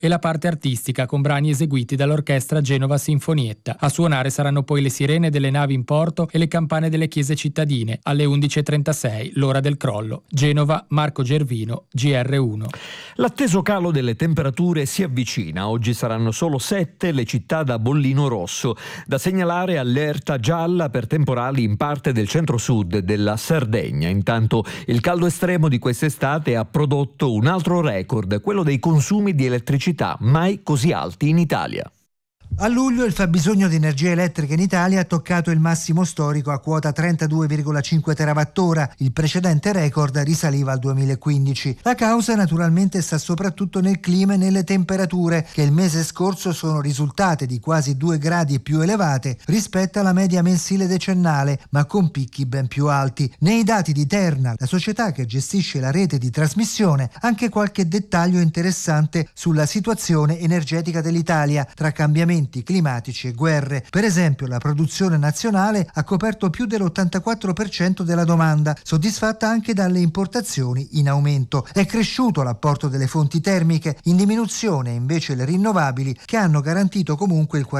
e la parte artistica con brani eseguiti dall'orchestra Genova Sinfonietta. A suonare saranno poi le sirene delle navi in porto e le campane delle chiese cittadine. Alle 11.36, l'ora del crollo. Genova, Marco Gervino, GR1. L'atteso calo delle temperature si avvicina. Oggi saranno solo 7 le città da bollino rosso. Da segnalare allerta gialla per temporali in parte del centro-sud della Sardegna. Intanto il caldo estremo di quest'estate ha prodotto un altro record, quello dei consumi di elettricità mai così alti in Italia. A luglio il fabbisogno di energia elettrica in Italia ha toccato il massimo storico a quota 32,5 terawattora. Il precedente record risaliva al 2015. La causa naturalmente sta soprattutto nel clima e nelle temperature, che il mese scorso sono risultate di quasi 2 gradi più elevate rispetto alla media mensile decennale, ma con picchi ben più alti. Nei dati di Terna, la società che gestisce la rete di trasmissione, anche qualche dettaglio interessante sulla situazione energetica dell'Italia, tra cambiamenti climatici e guerre. Per esempio, la produzione nazionale ha coperto più dell'84% della domanda, soddisfatta anche dalle importazioni in aumento. È cresciuto l'apporto delle fonti termiche, in diminuzione invece le rinnovabili, che hanno garantito comunque il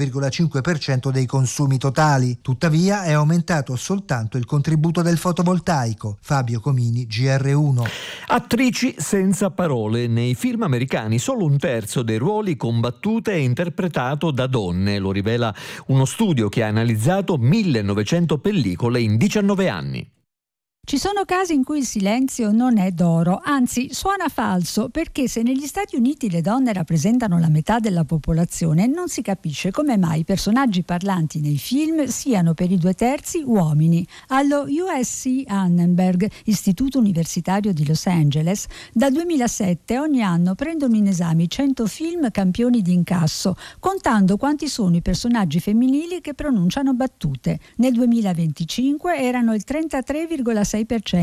41,5% dei consumi totali. Tuttavia è aumentato soltanto il contributo del fotovoltaico. Fabio Comini, GR1. Attrici senza parole. Nei film americani solo un terzo dei ruoli combattute è interpretato da donne, lo rivela uno studio che ha analizzato 1900 pellicole in 19 anni. Ci sono casi in cui il silenzio non è d'oro, anzi suona falso, perché se negli Stati Uniti le donne rappresentano la metà della popolazione, non si capisce come mai i personaggi parlanti nei film siano per i 2/3 uomini. Allo USC Annenberg, Istituto Universitario di Los Angeles, dal 2007 ogni anno prendono in esame 100 film campioni di incasso, contando quanti sono i personaggi femminili che pronunciano battute. Nel 2025 erano il 33,6%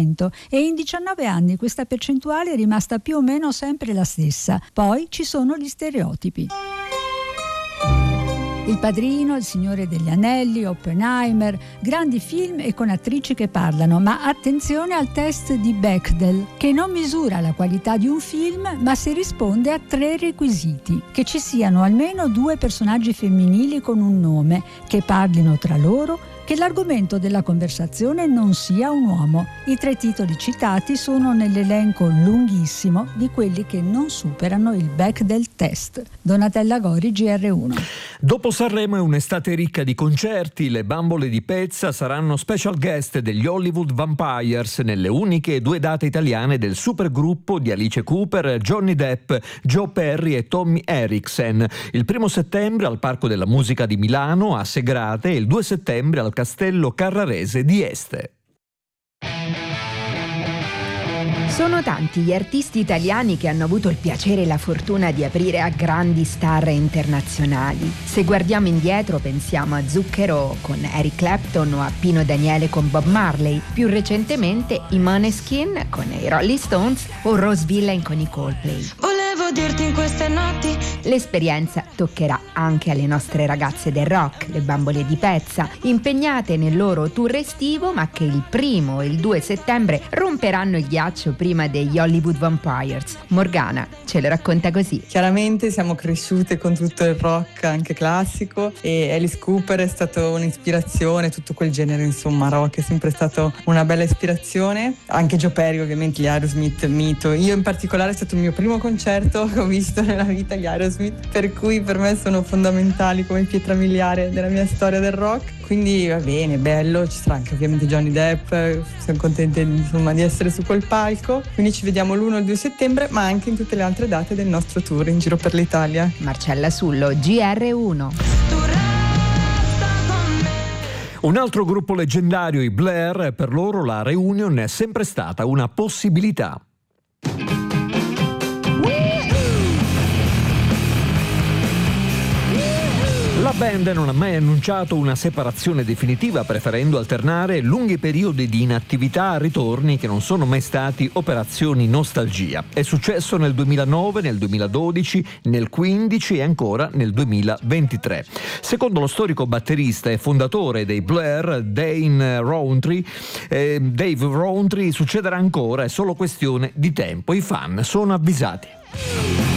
e in 19 anni questa percentuale è rimasta più o meno sempre la stessa. Poi ci sono gli stereotipi. Il Padrino, Il Signore degli Anelli, Oppenheimer, grandi film e con attrici che parlano, ma attenzione al test di Bechdel, che non misura la qualità di un film, ma si risponde a 3 requisiti: che ci siano almeno 2 personaggi femminili con un nome, che parlino tra loro, che l'argomento della conversazione non sia un uomo. I 3 titoli citati sono nell'elenco lunghissimo di quelli che non superano il Bechdel test. Donatella Gori, GR1. Dopo Sanremo è un'estate ricca di concerti. Le Bambole di Pezza saranno special guest degli Hollywood Vampires nelle uniche 2 date italiane del supergruppo di Alice Cooper, Johnny Depp, Joe Perry e Tommy Erickson. Il 1 settembre al Parco della Musica di Milano a Segrate e il 2 settembre al Castello Carrarese di Este. Sono tanti gli artisti italiani che hanno avuto il piacere e la fortuna di aprire a grandi star internazionali. Se guardiamo indietro pensiamo a Zucchero con Eric Clapton o a Pino Daniele con Bob Marley, più recentemente i Måneskin con i Rolling Stones o Rose Villain con i Coldplay. Volevo dirti in queste notti. L'esperienza toccherà anche alle nostre ragazze del rock, le Bambole di Pezza, impegnate nel loro tour estivo, ma che il 1 e il 2 settembre romperanno il ghiaccio prima degli Hollywood Vampires. Morgana ce lo racconta così. Chiaramente siamo cresciute con tutto il rock anche classico e Alice Cooper è stato un'ispirazione, tutto quel genere insomma rock è sempre stato una bella ispirazione. Anche Joe Perry ovviamente, gli Aerosmith, mito. Io in particolare è stato il mio primo concerto che ho visto nella vita, gli Aerosmith, per cui per me sono fondamentali come pietra miliare della mia storia del rock. Quindi va bene, bello, ci sarà anche ovviamente Johnny Depp, siamo contenti insomma di essere su quel palco, quindi ci vediamo l'1 e il 2 settembre, ma anche in tutte le altre date del nostro tour in giro per l'Italia. Marcella Sullo, GR1. Un altro gruppo leggendario, i Blair, per loro la reunion è sempre stata una possibilità. La band non ha mai annunciato una separazione definitiva, preferendo alternare lunghi periodi di inattività a ritorni che non sono mai stati operazioni nostalgia. È successo nel 2009, nel 2012, nel 2015 e ancora nel 2023. Secondo lo storico batterista e fondatore dei Blair, Dave Rowntree, succederà ancora, è solo questione di tempo. I fan sono avvisati.